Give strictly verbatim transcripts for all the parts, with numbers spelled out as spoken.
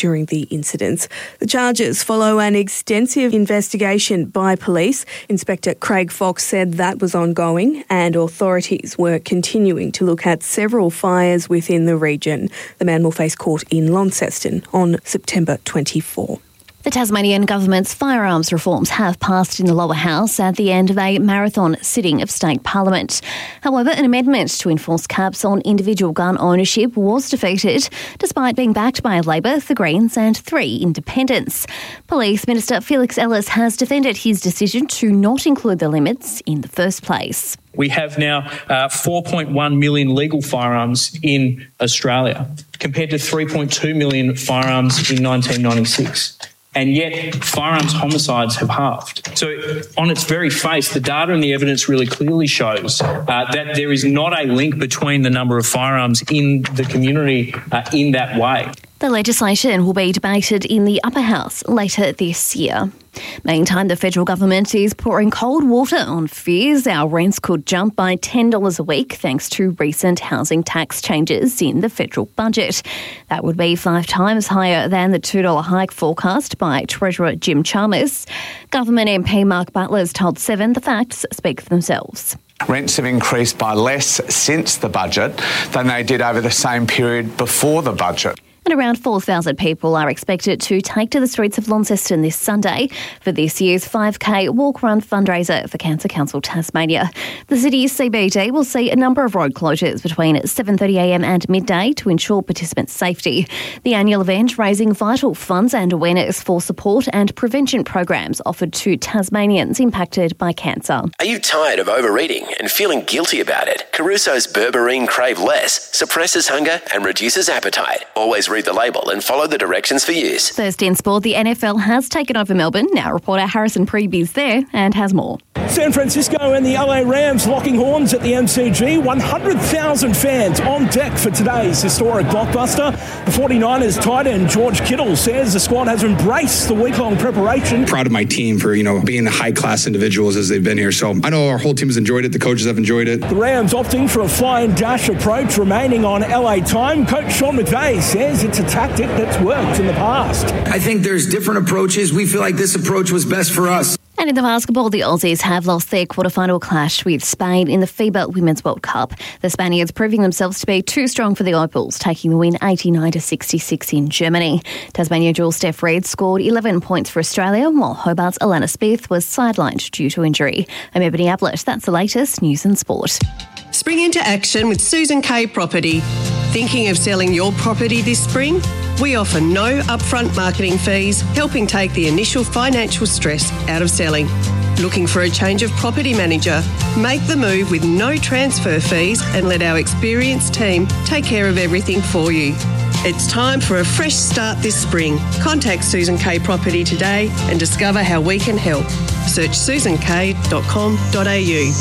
during the incidents. The charges follow an extensive investigation by police. Inspector Craig Fox said that was ongoing and authorities were continuing to look at several fires within the region. The man will face court in Launceston on September twenty-fourth. The Tasmanian government's firearms reforms have passed in the lower house at the end of a marathon sitting of state parliament. However, an amendment to enforce caps on individual gun ownership was defeated, despite being backed by Labor, the Greens and three independents. Police Minister Felix Ellis has defended his decision to not include the limits in the first place. We have now uh, four point one million legal firearms in Australia, compared to three point two million firearms in nineteen ninety-six. And yet firearms homicides have halved. So on its very face, the data and the evidence really clearly shows uh, that there is not a link between the number of firearms in the community uh, in that way. The legislation will be debated in the upper house later this year. Meantime, the federal government is pouring cold water on fears our rents could jump by ten dollars a week thanks to recent housing tax changes in the federal budget. That would be five times higher than the two dollars hike forecast by Treasurer Jim Chalmers. Government M P Mark Butler's told Seven the facts speak for themselves. Rents have increased by less since the budget than they did over the same period before the budget. And around four thousand people are expected to take to the streets of Launceston this Sunday for this year's five K walk-run fundraiser for Cancer Council Tasmania. The city's C B D will see a number of road closures between seven thirty a m and midday to ensure participants' safety. The annual event raising vital funds and awareness for support and prevention programs offered to Tasmanians impacted by cancer. Are you tired of overeating and feeling guilty about it? Caruso's Berberine Crave Less suppresses hunger and reduces appetite. Always read the label and follow the directions for use. First in sport, the N F L has taken over Melbourne. Now reporter Harrison Preeby is there and has more. San Francisco and the L A Rams locking horns at the M C G. one hundred thousand fans on deck for today's historic blockbuster. The forty-niners tight end George Kittle says the squad has embraced the week-long preparation. Proud of my team for, you know, being the high-class individuals as they've been here. So I know our whole team has enjoyed it. The coaches have enjoyed it. The Rams opting for a fly-and-dash approach, remaining on L A time. Coach Sean McVay says it's a tactic that's worked in the past. I think there's different approaches. We feel like this approach was best for us. And in the basketball, the Aussies have lost their quarterfinal clash with Spain in the FIBA Women's World Cup. The Spaniards proving themselves to be too strong for the Opals, taking the win eighty-nine to sixty-six in Germany. Tasmania dual Steph Reid scored eleven points for Australia, while Hobart's Alana Smith was sidelined due to injury. I'm Ebony Ablett. That's the latest news and sport. Spring into action with Susan Kay Property. Thinking of selling your property this spring? We offer no upfront marketing fees, helping take the initial financial stress out of selling. Looking for a change of property manager? Make the move with no transfer fees and let our experienced team take care of everything for you. It's time for a fresh start this spring. Contact Susan Kay Property today and discover how we can help. Search susan kay dot com dot a u.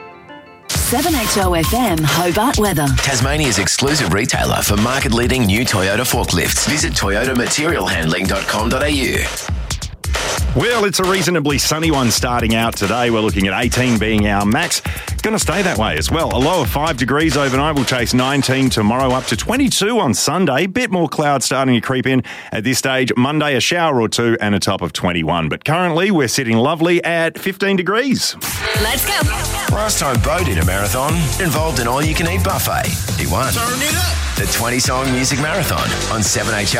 seven H O F M Hobart weather. Tasmania's exclusive retailer for market-leading new Toyota forklifts. Visit toyota material handling dot com dot a u. Well, it's a reasonably sunny one starting out today. We're looking at eighteen being our max. Going to stay that way as well. A low of five degrees overnight. We'll chase nineteen tomorrow, up to twenty-two on Sunday. Bit more clouds starting to creep in at this stage. Monday, a shower or two and a top of twenty-one. But currently, we're sitting lovely at fifteen degrees. Let's go. Last time Bo did a marathon involved an all-you-can-eat buffet. He won. The twenty-song music marathon on seven H O.